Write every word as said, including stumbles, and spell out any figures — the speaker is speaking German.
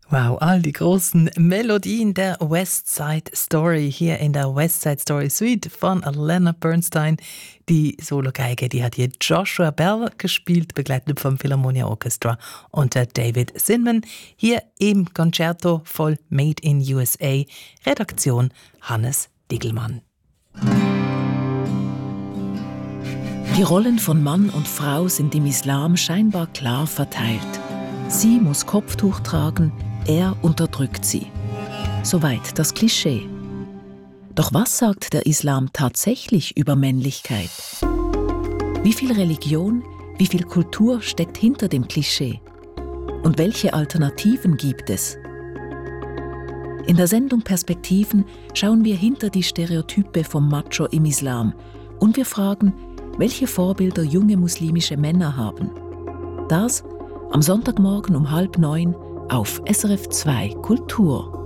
Wow, all die großen Melodien der West Side Story hier in der West Side Story Suite von Leonard Bernstein. Die Sologeige, die hat hier Joshua Bell gespielt, begleitet vom Philharmonia Orchestra unter David Zinman. Hier im Concerto voll Made in U S A. Redaktion Hannes Diegelmann. Die Rollen von Mann und Frau sind im Islam scheinbar klar verteilt. Sie muss Kopftuch tragen, er unterdrückt sie. Soweit das Klischee. Doch was sagt der Islam tatsächlich über Männlichkeit? Wie viel Religion, wie viel Kultur steckt hinter dem Klischee? Und welche Alternativen gibt es? In der Sendung Perspektiven schauen wir hinter die Stereotype vom Macho im Islam und wir fragen, welche Vorbilder junge muslimische Männer haben. Das am Sonntagmorgen um halb neun auf S R F zwei Kultur.